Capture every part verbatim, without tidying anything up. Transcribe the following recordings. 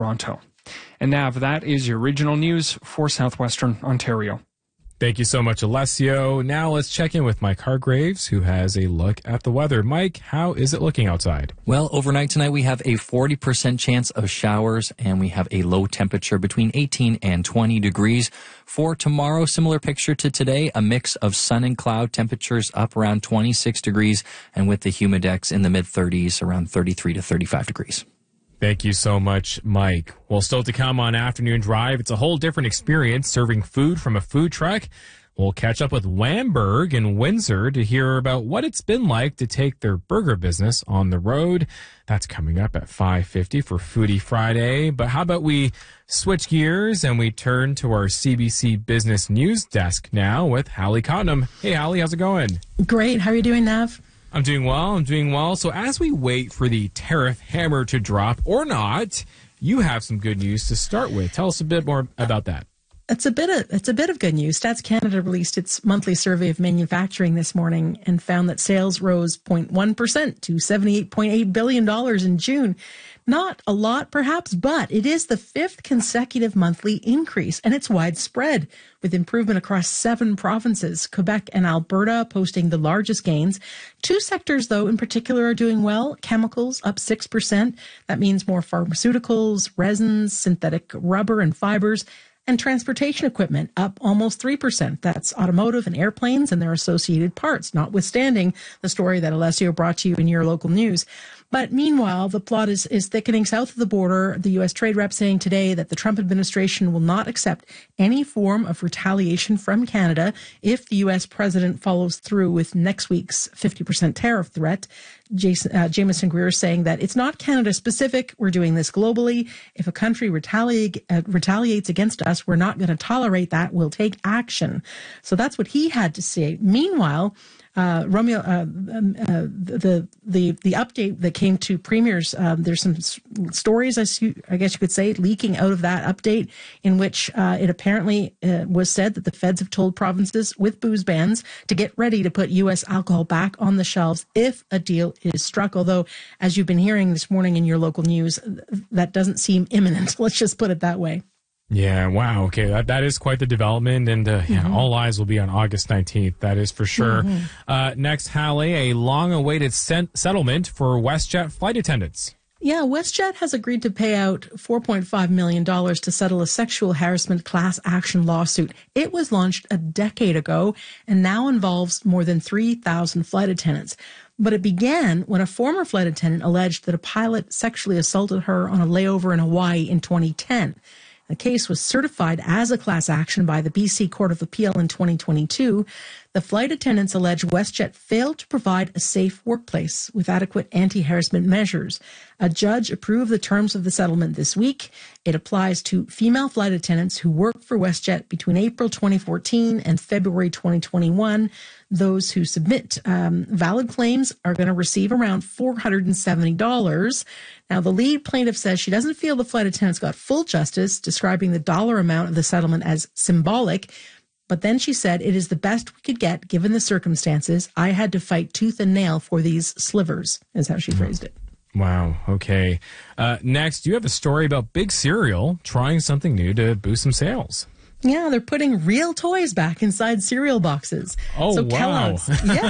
Toronto. And Nav, that is your regional news for Southwestern Ontario. Thank you so much, Alessio. Now let's check in with Mike Hargraves, who has a look at the weather. Mike, how is it looking outside? Well, overnight tonight we have a forty percent chance of showers, and we have a low temperature between eighteen and twenty degrees. For tomorrow, similar picture to today, a mix of sun and cloud, temperatures up around twenty-six degrees, and with the humidex in the mid-thirties, around thirty-three to thirty-five degrees. Thank you so much, Mike. Well, still to come on Afternoon Drive, it's a whole different experience serving food from a food truck. We'll catch up with Wamberg in Windsor to hear about what it's been like to take their burger business on the road. That's coming up at five fifty for Foodie Friday. But how about we switch gears and we turn to our C B C Business News desk now with Hallie Cotnam. Hey, Hallie, how's it going? Great. How are you doing, Nav? I'm doing well. I'm doing well. So as we wait for the tariff hammer to drop or not, you have some good news to start with. Tell us a bit more about that. It's a bit of it's a bit of good news. Stats Canada released its monthly survey of manufacturing this morning and found that sales rose zero point one percent to seventy-eight point eight billion dollars in June. Not a lot, perhaps, but it is the fifth consecutive monthly increase, and it's widespread, with improvement across seven provinces, Quebec and Alberta posting the largest gains. Two sectors, though, in particular are doing well. Chemicals up six percent. That means more pharmaceuticals, resins, synthetic rubber and fibers. And transportation equipment up almost three percent. That's automotive and airplanes and their associated parts, notwithstanding the story that Alessio brought to you in your local news. But meanwhile, the plot is, is thickening south of the border. The U S trade rep saying today that the Trump administration will not accept any form of retaliation from Canada if the U S president follows through with next week's fifty percent tariff threat. Jason, uh, Jameson Greer is saying that it's not Canada specific. We're doing this globally. If a country retaliate, uh, retaliates against us, we're not going to tolerate that. We'll take action. So that's what he had to say. Meanwhile, Uh, Romeo, uh, um, uh, the the the update that came to premiers, um, there's some s- stories, I, su- I guess you could say, leaking out of that update in which uh, it apparently uh, was said that the feds have told provinces with booze bans to get ready to put U S alcohol back on the shelves if a deal is struck. Although, as you've been hearing this morning in your local news, that doesn't seem imminent. Let's just put it that way. Yeah, wow. Okay, that that is quite the development, and uh, yeah, mm-hmm. all eyes will be on August nineteenth. That is for sure. Mm-hmm. Uh, next, Hallie, a long-awaited set- settlement for WestJet flight attendants. Yeah, WestJet has agreed to pay out four point five million dollars to settle a sexual harassment class action lawsuit. It was launched a decade ago and now involves more than three thousand flight attendants. But it began when a former flight attendant alleged that a pilot sexually assaulted her on a layover in Hawaii in twenty ten. The case was certified as a class action by the B C Court of Appeal in twenty twenty-two. The flight attendants allege WestJet failed to provide a safe workplace with adequate anti-harassment measures. A judge approved the terms of the settlement this week. It applies to female flight attendants who worked for WestJet between April twenty fourteen and February twenty twenty-one. Those who submit um, valid claims are going to receive around four hundred seventy dollars. Now, the lead plaintiff says she doesn't feel the flight attendants got full justice, describing the dollar amount of the settlement as symbolic. But then she said, it is the best we could get given the circumstances. I had to fight tooth and nail for these slivers, is how she phrased it. Wow. Okay. Uh, next, you have a story about Big Cereal trying something new to boost some sales. Yeah, they're putting real toys back inside cereal boxes. Oh, so wow. Kellogg's,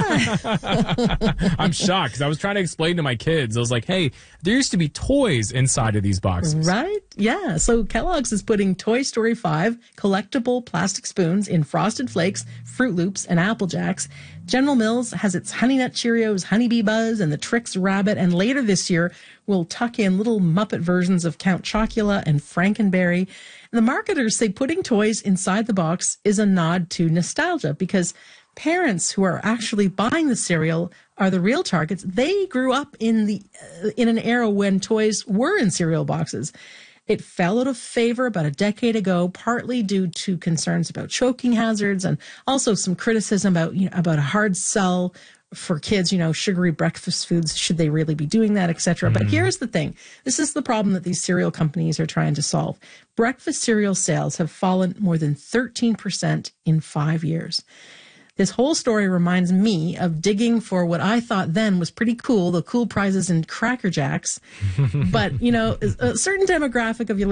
yeah. I'm shocked because I was trying to explain to my kids. I was like, hey, there used to be toys inside of these boxes. Right? Yeah. So Kellogg's is putting Toy Story five collectible plastic spoons in Frosted Flakes, Fruit Loops, and Apple Jacks. General Mills has its Honey Nut Cheerios, Honeybee Buzz, and the Trix Rabbit. And later this year, we'll tuck in little Muppet versions of Count Chocula and Frankenberry. And the marketers say putting toys inside the box is a nod to nostalgia because parents who are actually buying the cereal are the real targets. They grew up in the uh, in an era when toys were in cereal boxes. It fell out of favor about a decade ago, partly due to concerns about choking hazards and also some criticism about, you know, about a hard sell for kids, you know, sugary breakfast foods. Should they really be doing that, et cetera? Mm. But here's the thing. This is the problem that these cereal companies are trying to solve. Breakfast cereal sales have fallen more than thirteen percent in five years. This whole story reminds me of digging for what I thought then was pretty cool, the cool prizes in Cracker Jacks. But, you know, a certain demographic of your